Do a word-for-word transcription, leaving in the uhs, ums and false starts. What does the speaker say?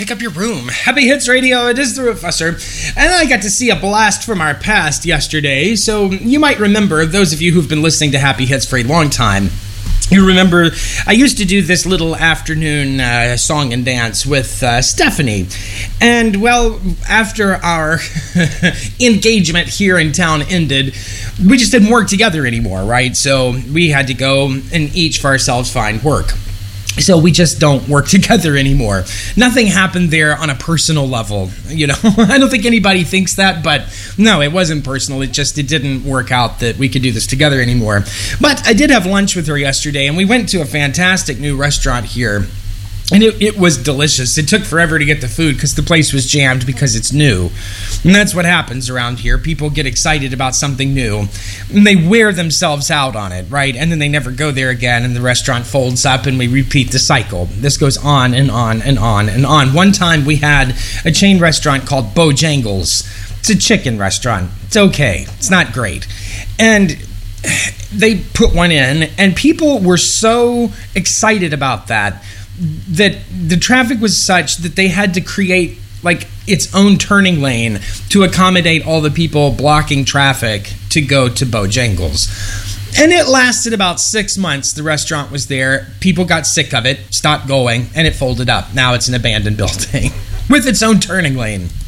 pick up your room. Happy Hits Radio, it is the Professor, and I got to see a blast from our past yesterday, so you might remember, those of you who've been listening to Happy Hits for a long time, you remember I used to do this little afternoon uh, song and dance with uh, Stephanie. And, well, after our engagement here in town ended, we just didn't work together anymore, right? So we had to go and each for ourselves find work. So we just don't work together anymore. Nothing happened there on a personal level, you know. I don't think anybody thinks that, but no, it wasn't personal. It just it didn't work out that we could do this together anymore. But I did have lunch with her yesterday, and we went to a fantastic new restaurant here. And it, it was delicious. It took forever to get the food because the place was jammed because it's new. And that's what happens around here. People get excited about something new, and they wear themselves out on it, right? And then they never go there again, and the restaurant folds up, and we repeat the cycle. This goes on and on and on and on. One time we had a chain restaurant called Bojangles. It's a chicken restaurant. It's okay. It's not great. And they put one in, and people were so excited about that that the traffic was such that they had to create like its own turning lane to accommodate all the people blocking traffic to go to Bojangles. And it lasted about six months. The restaurant was there. People got sick of it, stopped going, and it folded up. Now it's an abandoned building with its own turning lane.